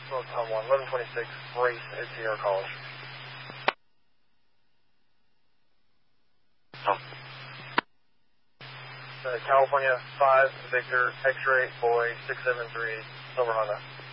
Tom 1, 1126, race at Sierra College. Oh. California 5, Victor, X-ray, boy, 673, Silver Honda.